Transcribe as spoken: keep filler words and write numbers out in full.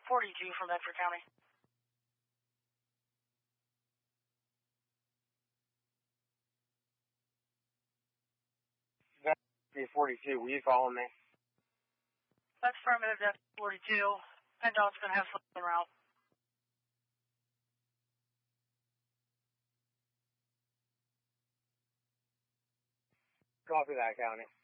forty-two from Bedford County. That's forty-two. Will you call me? That's affirmative, that's forty-two. PennDOT's going to have something en route. Copy that, County.